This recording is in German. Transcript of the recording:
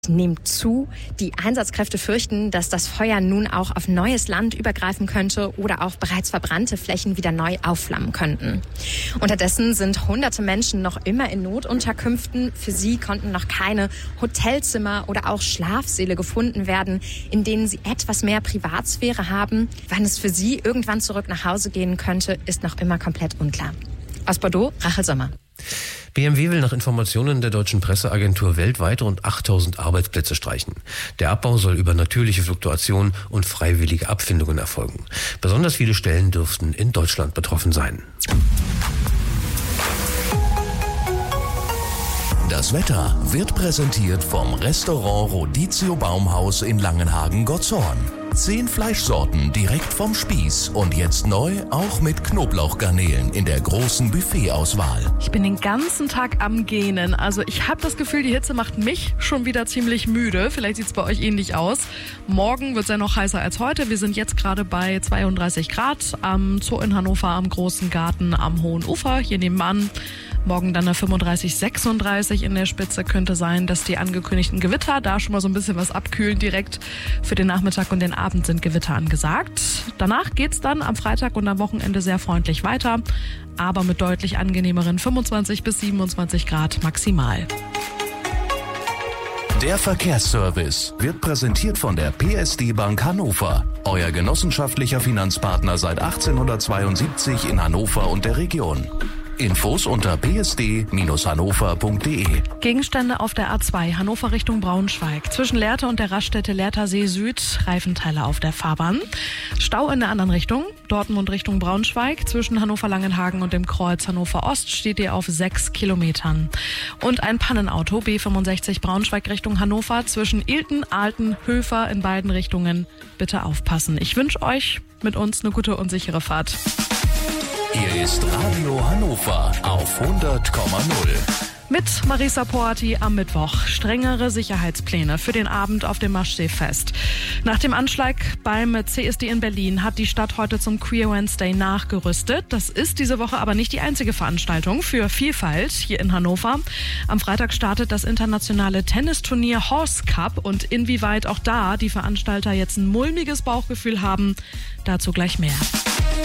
Nimmt zu. Die Einsatzkräfte fürchten, dass das Feuer nun auch auf neues Land übergreifen könnte oder auch bereits verbrannte Flächen wieder neu aufflammen könnten. Unterdessen sind hunderte Menschen noch immer in Notunterkünften. Für sie konnten noch keine Hotelzimmer oder auch Schlafsäle gefunden werden, in denen sie etwas mehr Privatsphäre haben. Wann es für sie irgendwann zurück nach Hause gehen könnte, ist noch immer komplett unklar. Aus Bordeaux, Rachel Sommer. BMW will nach Informationen der deutschen Presseagentur weltweit rund 8000 Arbeitsplätze streichen. Der Abbau soll über natürliche Fluktuation und freiwillige Abfindungen erfolgen. Besonders viele Stellen dürften in Deutschland betroffen sein. Das Wetter wird präsentiert vom Restaurant Rodizio Baumhaus in Langenhagen-Gottshorn. 10 Fleischsorten direkt vom Spieß und jetzt neu auch mit Knoblauchgarnelen in der großen Buffetauswahl. Ich bin den ganzen Tag am Gähnen. Also ich habe das Gefühl, die Hitze macht mich schon wieder ziemlich müde. Vielleicht sieht es bei euch ähnlich aus. Morgen wird es ja noch heißer als heute. Wir sind jetzt gerade bei 32 Grad am Zoo in Hannover, am Großen Garten am Hohen Ufer, hier nebenan. Morgen dann 35, 36 in der Spitze. Könnte sein, dass die angekündigten Gewitter da schon mal so ein bisschen was abkühlen direkt. Für den Nachmittag und den Abend sind Gewitter angesagt. Danach geht's dann am Freitag und am Wochenende sehr freundlich weiter, aber mit deutlich angenehmeren 25 bis 27 Grad maximal. Der Verkehrsservice wird präsentiert von der PSD Bank Hannover. Euer genossenschaftlicher Finanzpartner seit 1872 in Hannover und der Region. Infos unter psd-hannover.de. Gegenstände auf der A2 Hannover Richtung Braunschweig. Zwischen Lehrte und der Raststätte Lehrter-See Süd. Reifenteile auf der Fahrbahn. Stau in der anderen Richtung. Dortmund Richtung Braunschweig. Zwischen Hannover-Langenhagen und dem Kreuz Hannover Ost steht ihr auf 6 Kilometern. Und ein Pannenauto B65 Braunschweig Richtung Hannover. Zwischen Ilten, Alten, Höfer in beiden Richtungen. Bitte aufpassen. Ich wünsche euch mit uns eine gute und sichere Fahrt. Hier ist Radio Hannover auf 100,0. Mit Marisa Poati am Mittwoch. Strengere Sicherheitspläne für den Abend auf dem Maschseefest. Nach dem Anschlag beim CSD in Berlin hat die Stadt heute zum Queer Wednesday nachgerüstet. Das ist diese Woche aber nicht die einzige Veranstaltung für Vielfalt hier in Hannover. Am Freitag startet das internationale Tennisturnier Horse Cup und inwieweit auch da die Veranstalter jetzt ein mulmiges Bauchgefühl haben, dazu gleich mehr.